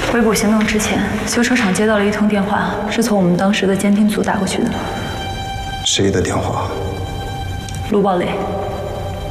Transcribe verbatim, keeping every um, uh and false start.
围捕行动之前，修车厂接到了一通电话，是从我们当时的监听组打过去的。 谁的电话？ 卢宝磊。